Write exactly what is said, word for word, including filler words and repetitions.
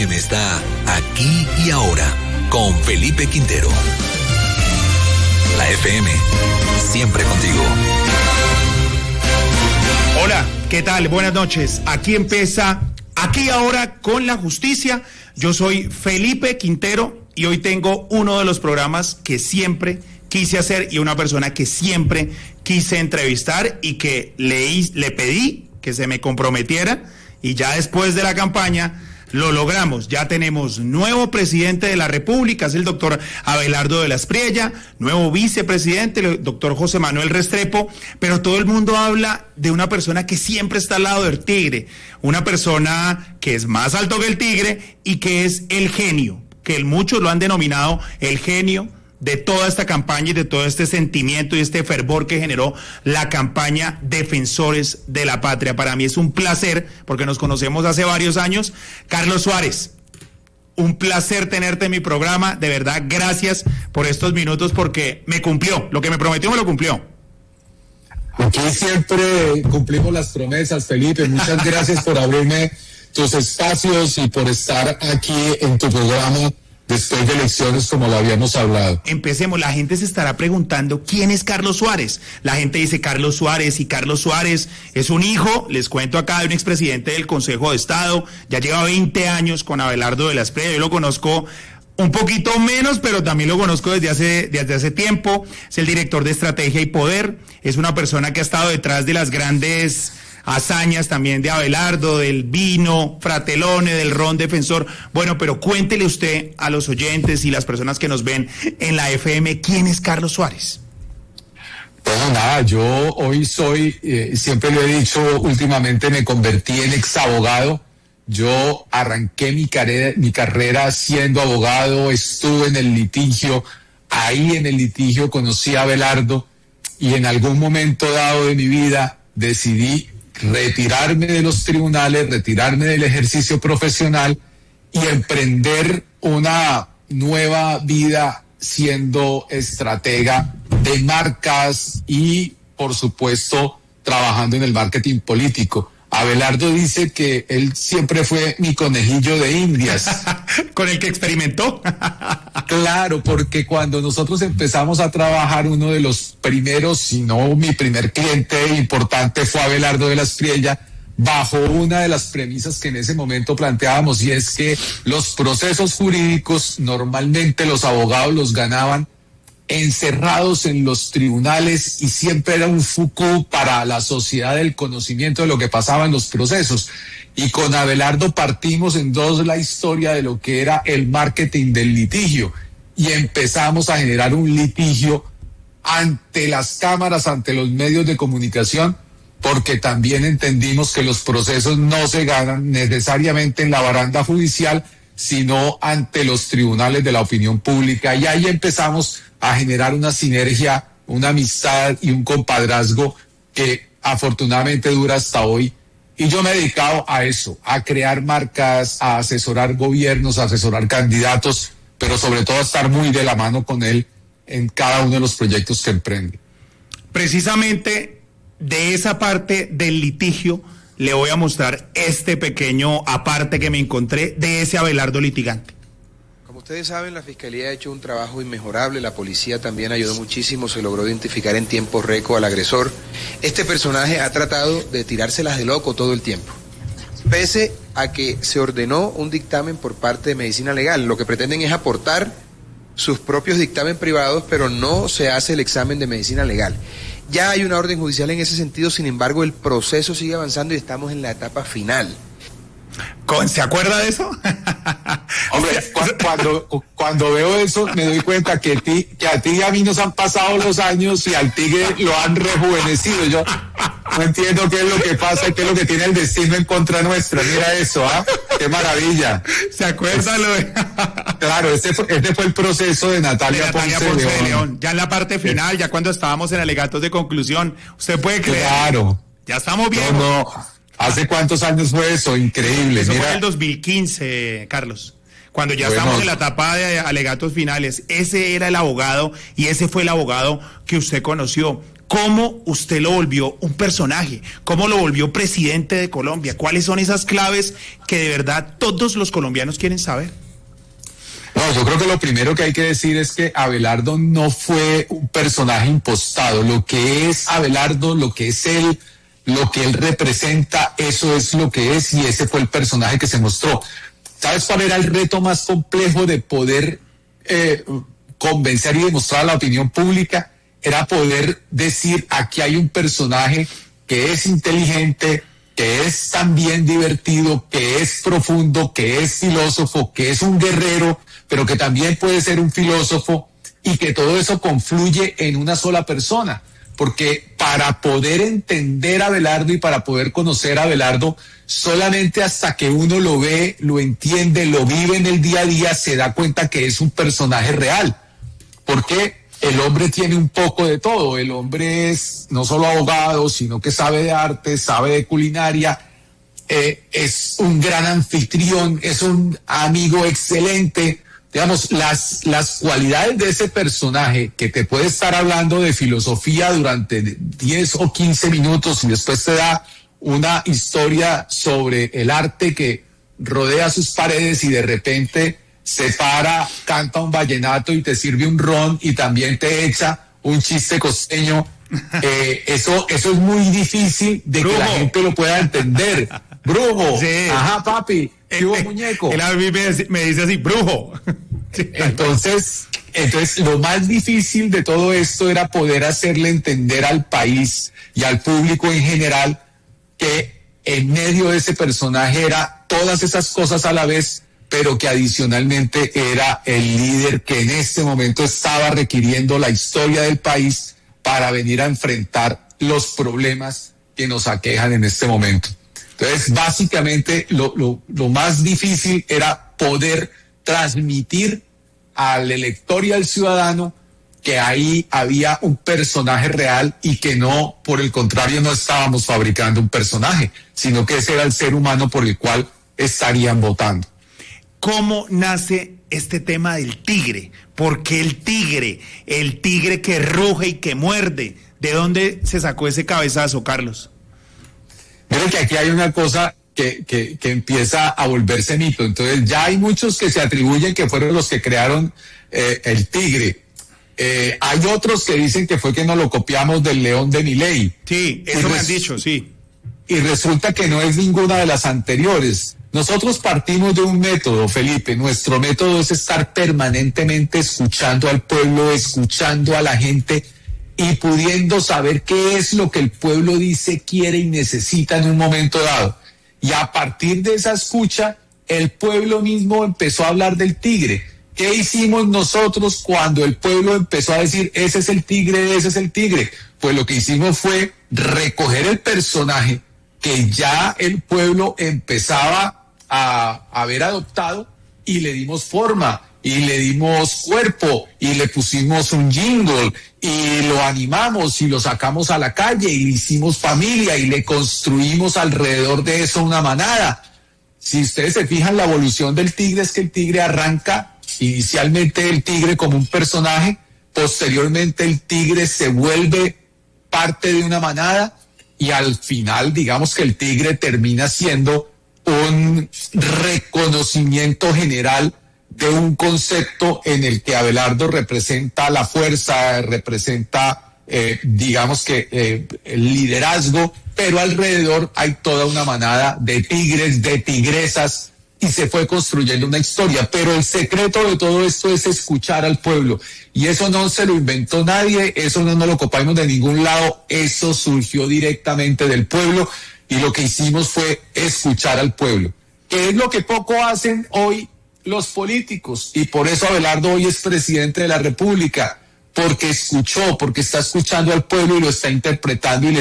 Está aquí y ahora con Felipe Quintero. La F M, siempre contigo. Hola, ¿qué tal? Buenas noches. Aquí empieza Aquí y Ahora con la Justicia. Yo soy Felipe Quintero y hoy tengo uno de los programas que siempre quise hacer y una persona que siempre quise entrevistar y que le, le pedí que se me comprometiera, y ya después de la campaña lo logramos. Ya tenemos nuevo presidente de la República, es el doctor Abelardo de la Espriella, nuevo vicepresidente, el doctor José Manuel Restrepo, pero todo el mundo habla de una persona que siempre está al lado del tigre, una persona que es más alto que el tigre y que es el genio, que muchos lo han denominado el genio de toda esta campaña y de todo este sentimiento y este fervor que generó la campaña Defensores de la Patria. Para mí es un placer, porque nos conocemos hace varios años. Carlos Suárez, un placer tenerte en mi programa, de verdad, gracias por estos minutos, porque me cumplió, lo que me prometió me lo cumplió. Aquí siempre cumplimos las promesas, Felipe, muchas gracias por abrirme tus espacios y por estar aquí en tu programa después de elecciones, como lo habíamos hablado. Empecemos. La gente se estará preguntando quién es Carlos Suárez. La gente dice Carlos Suárez, y Carlos Suárez es un hijo, les cuento acá, de un expresidente del Consejo de Estado. Ya lleva veinte años con Abelardo de la Espriella. Yo lo conozco un poquito menos, pero también lo conozco desde hace, desde hace tiempo. Es el director de Estrategia y Poder. Es una persona que ha estado detrás de las grandes hazañas también de Abelardo, del vino, Fratelone, del ron Defensor. Bueno, pero cuéntele usted a los oyentes y las personas que nos ven en la F M, ¿quién es Carlos Suárez? Bueno, nada, yo hoy soy, eh, siempre lo he dicho, últimamente me convertí en exabogado. Yo arranqué mi carrera, mi carrera siendo abogado, estuve en el litigio, ahí en el litigio conocí a Abelardo, y en algún momento dado de mi vida decidí retirarme de los tribunales, retirarme del ejercicio profesional y emprender una nueva vida siendo estratega de marcas y, por supuesto, trabajando en el marketing político. Abelardo dice que él siempre fue mi conejillo de indias. ¿Con el que experimentó? Claro, porque cuando nosotros empezamos a trabajar, uno de los primeros, si no mi primer cliente importante, fue Abelardo de la Espriella, bajo una de las premisas que en ese momento planteábamos, y es que los procesos jurídicos normalmente los abogados los ganaban encerrados en los tribunales, y siempre era un fuku para la sociedad del conocimiento de lo que pasaba en los procesos. Y con Abelardo partimos en dos la historia de lo que era el marketing del litigio, y empezamos a generar un litigio ante las cámaras, ante los medios de comunicación, porque también entendimos que los procesos no se ganan necesariamente en la baranda judicial, sino ante los tribunales de la opinión pública. Y ahí empezamos a generar una sinergia, una amistad y un compadrazgo que afortunadamente dura hasta hoy. Y yo me he dedicado a eso, a crear marcas, a asesorar gobiernos, a asesorar candidatos, pero sobre todo a estar muy de la mano con él en cada uno de los proyectos que emprende. Precisamente de esa parte del litigio le voy a mostrar este pequeño aparte que me encontré de ese Abelardo litigante. Como ustedes saben, la Fiscalía ha hecho un trabajo inmejorable, la policía también ayudó muchísimo, se logró identificar en tiempo récord al agresor. Este personaje ha tratado de tirárselas de loco todo el tiempo, pese a que se ordenó un dictamen por parte de Medicina Legal. Lo que pretenden es aportar sus propios dictámenes privados, pero no se hace el examen de Medicina Legal. Ya hay una orden judicial en ese sentido, sin embargo, el proceso sigue avanzando y estamos en la etapa final. ¿Se acuerda de eso? Hombre, cuando, cuando veo eso me doy cuenta que, ti, que a ti y a mí nos han pasado los años y al tigre lo han rejuvenecido. Yo no entiendo qué es lo que pasa y qué es lo que tiene el destino en contra nuestra. Mira eso, ¿ah? ¡Qué maravilla! ¿Se acuerda lo de...? Claro, este fue, este fue el proceso de Natalia, de Natalia Ponce, Ponce de León. León. Ya en la parte final, ya cuando estábamos en alegatos de conclusión. ¿Usted puede creer? Claro. Ya estamos bien. No, no. ¿Hace cuántos años fue eso? Increíble. Eso Mira. fue en el dos mil quince, Carlos. Cuando ya Bueno. estamos en la etapa de alegatos finales. Ese era el abogado y ese fue el abogado que usted conoció. ¿Cómo usted lo volvió un personaje? ¿Cómo lo volvió presidente de Colombia? ¿Cuáles son esas claves que de verdad todos los colombianos quieren saber? No, yo creo que lo primero que hay que decir es que Abelardo no fue un personaje impostado. Lo que es Abelardo, lo que es él, lo que él representa, eso es lo que es, y ese fue el personaje que se mostró. ¿Sabes cuál era el reto más complejo de poder eh, convencer y demostrar a la opinión pública? Era poder decir, aquí hay un personaje que es inteligente, que es también divertido, que es profundo, que es filósofo, que es un guerrero, pero que también puede ser un filósofo, y que todo eso confluye en una sola persona. Porque para poder entender a Abelardo y para poder conocer a Abelardo, solamente hasta que uno lo ve, lo entiende, lo vive en el día a día, se da cuenta que es un personaje real. Porque el hombre tiene un poco de todo. El hombre es no solo abogado, sino que sabe de arte, sabe de culinaria, eh, es un gran anfitrión, es un amigo excelente. Digamos, las, las cualidades de ese personaje, que te puede estar hablando de filosofía durante diez o quince minutos y después te da una historia sobre el arte que rodea sus paredes, y de repente se para, canta un vallenato y te sirve un ron y también te echa un chiste costeño. Eh, eso, eso es muy difícil de Brujo. Que la gente lo pueda entender. Brujo. Sí. Ajá, papi. ¿Qué hubo, muñeco? Él a mí me, me dice así, brujo. Entonces, entonces, lo más difícil de todo esto era poder hacerle entender al país y al público en general que en medio de ese personaje era todas esas cosas a la vez, pero que adicionalmente era el líder que en este momento estaba requiriendo la historia del país para venir a enfrentar los problemas que nos aquejan en este momento. Entonces, básicamente, lo, lo, lo más difícil era poder transmitir al elector y al ciudadano que ahí había un personaje real y que no, por el contrario, no estábamos fabricando un personaje, sino que ese era el ser humano por el cual estarían votando. ¿Cómo nace este tema del tigre? ¿Por qué el tigre? El tigre que ruge y que muerde. ¿De dónde se sacó ese cabezazo, Carlos? Creo que aquí hay una cosa que, que, que empieza a volverse mito. Entonces ya hay muchos que se atribuyen que fueron los que crearon eh, el tigre. Eh, hay otros que dicen que fue que nos lo copiamos del león de Milei. Sí, eso me han dicho, sí. Y resulta que no es ninguna de las anteriores. Nosotros partimos de un método, Felipe. Nuestro método es estar permanentemente escuchando al pueblo, escuchando a la gente y pudiendo saber qué es lo que el pueblo dice, quiere y necesita en un momento dado. Y a partir de esa escucha, el pueblo mismo empezó a hablar del tigre. ¿Qué hicimos nosotros cuando el pueblo empezó a decir, ese es el tigre, ese es el tigre? Pues lo que hicimos fue recoger el personaje que ya el pueblo empezaba a haber adoptado y le dimos forma y le dimos cuerpo y le pusimos un jingle y lo animamos y lo sacamos a la calle y le hicimos familia y le construimos alrededor de eso una manada. Si ustedes se fijan, la evolución del tigre es que el tigre arranca inicialmente el tigre como un personaje, posteriormente el tigre se vuelve parte de una manada y al final digamos que el tigre termina siendo un reconocimiento general de un concepto en el que Abelardo representa la fuerza, representa, eh, digamos que eh, el liderazgo, pero alrededor hay toda una manada de tigres, de tigresas, y se fue construyendo una historia. Pero el secreto de todo esto es escuchar al pueblo, y eso no se lo inventó nadie, eso no nos lo copiamos de ningún lado, eso surgió directamente del pueblo. Y lo que hicimos fue escuchar al pueblo, que es lo que poco hacen hoy los políticos. Y por eso Abelardo hoy es presidente de la República, porque escuchó, porque está escuchando al pueblo y lo está interpretando y le